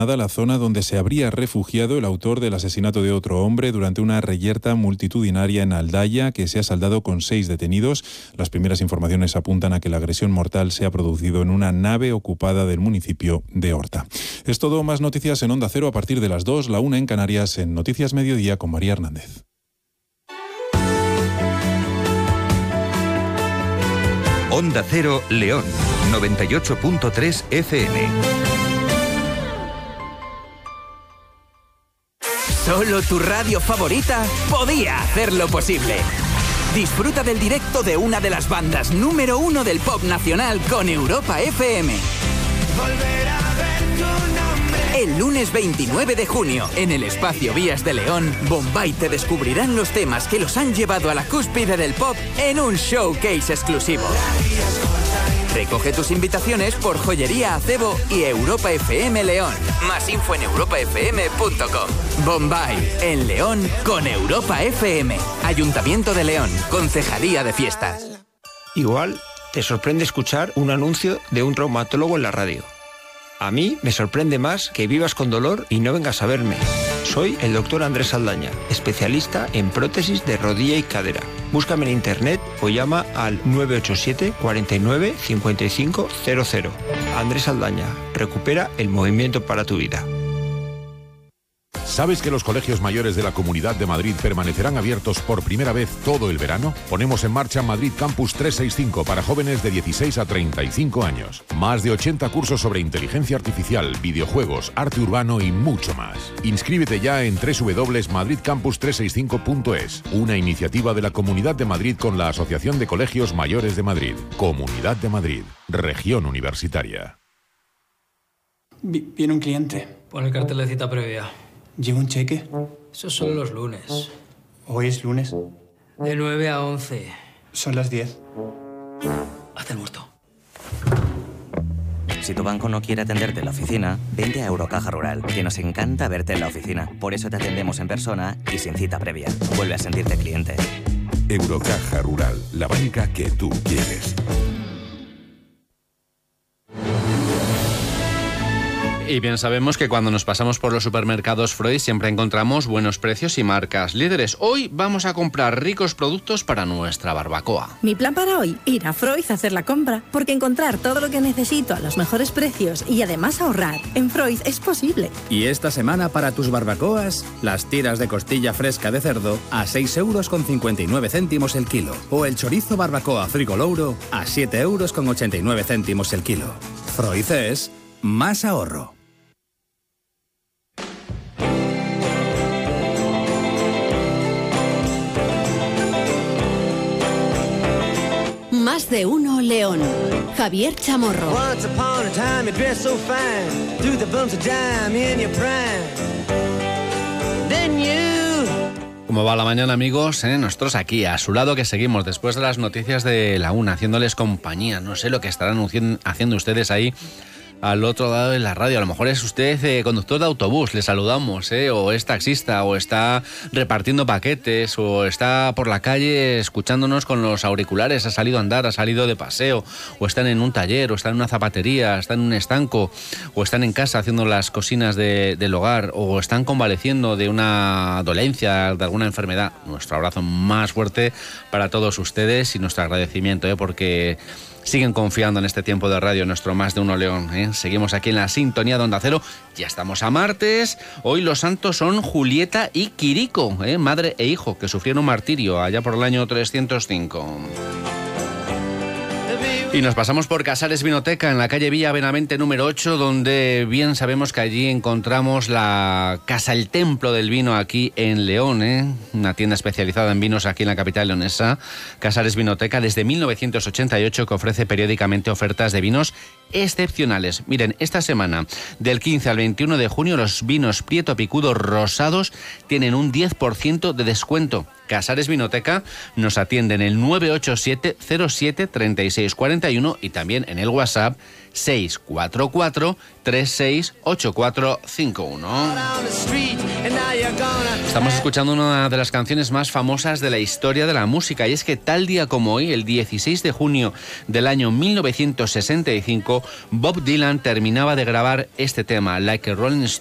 la zona donde se habría refugiado el autor del asesinato de otro hombre durante una reyerta multitudinaria en Aldaya, que se ha saldado con 6 detenidos. Las primeras informaciones apuntan a que la agresión mortal se ha producido en una nave ocupada del municipio de Horta. Es todo, más noticias en Onda Cero a partir de las 2, la 1 en Canarias, en Noticias Mediodía con María Hernández. Onda Cero León, 98.3 FM. Solo tu radio favorita podía hacerlo posible. Disfruta del directo de una de las bandas número 1 del pop nacional con Europa FM. Volver a ver tu nombre. El lunes 29 de junio, en el Espacio Vías de León, Bombay te descubrirán los temas que los han llevado a la cúspide del pop en un showcase exclusivo. Recoge tus invitaciones por Joyería Acebo y Europa FM León. Más info en europafm.com. Bombay, en León, con Europa FM. Ayuntamiento de León, Concejalía de Fiestas. Igual te sorprende escuchar un anuncio de un traumatólogo en la radio. A mí me sorprende más que vivas con dolor y no vengas a verme. Soy el doctor Andrés Saldaña, especialista en prótesis de rodilla y cadera. Búscame en internet o llama al 987 49 55 00. Andrés Saldaña, recupera el movimiento para tu vida. ¿Sabes que los colegios mayores de la Comunidad de Madrid permanecerán abiertos por primera vez todo el verano? Ponemos en marcha Madrid Campus 365 para jóvenes de 16 a 35 años. Más de 80 cursos sobre inteligencia artificial, videojuegos, arte urbano y mucho más. Inscríbete ya en www.madridcampus365.es, una iniciativa de la Comunidad de Madrid con la Asociación de Colegios Mayores de Madrid. Comunidad de Madrid, región universitaria. Viene un cliente. Pon el cartel de cita previa. ¿Lleva un cheque? Eso es solo los lunes. ¿Hoy es lunes? De 9 a 11. Son las 10. Haz el muerto. Si tu banco no quiere atenderte en la oficina, vente a Eurocaja Rural, que nos encanta verte en la oficina. Por eso te atendemos en persona y sin cita previa. Vuelve a sentirte cliente. Eurocaja Rural, la banca que tú quieres. Y bien sabemos que cuando nos pasamos por los supermercados Freud siempre encontramos buenos precios y marcas líderes. Hoy vamos a comprar ricos productos para nuestra barbacoa. Mi plan para hoy, ir a Freud a hacer la compra, porque encontrar todo lo que necesito a los mejores precios y además ahorrar en Freud es posible. Y esta semana para tus barbacoas, las tiras de costilla fresca de cerdo a 6,59 € el kilo. O el chorizo barbacoa Frigolouro a 7,89 € el kilo. Freud es más ahorro. Más de uno León. Javier Chamorro. Once upon a time you dressed so fine, threw the bumps of dime in your prime. Then you... ¿Cómo va la mañana, amigos? Nosotros aquí, a su lado, que seguimos después de las noticias de la una, haciéndoles compañía. No sé lo que estarán haciendo ustedes ahí al otro lado de la radio. A lo mejor es usted conductor de autobús, le saludamos, o es taxista, o está repartiendo paquetes, o está por la calle escuchándonos con los auriculares, ha salido a andar, ha salido de paseo, o están en un taller, o están en una zapatería, están en un estanco, o están en casa haciendo las cocinas del hogar, o están convaleciendo de una dolencia, de alguna enfermedad. Nuestro abrazo más fuerte para todos ustedes y nuestro agradecimiento, porque siguen confiando en este tiempo de radio, nuestro Más de Uno León. Seguimos aquí en la sintonía de Onda Cero. Ya estamos a martes. Hoy los santos son Julieta y Quirico, madre e hijo, que sufrieron martirio allá por el año 305. Y nos pasamos por Casares Vinoteca, en la calle Villa Benavente número 8, donde bien sabemos que allí encontramos la Casa El Templo del Vino aquí en León, una tienda especializada en vinos aquí en la capital leonesa. Casares Vinoteca desde 1988, que ofrece periódicamente ofertas de vinos excepcionales. Miren, esta semana, del 15 al 21 de junio, los vinos Prieto Picudo rosados tienen un 10% de descuento. Casares Vinoteca nos atiende en el 987 07 36 41 y también en el WhatsApp 644-368451. Estamos escuchando una de las canciones más famosas de la historia de la música, y es que tal día como hoy, el 16 de junio del año 1965, Bob Dylan terminaba de grabar este tema, Like a Rolling Stone.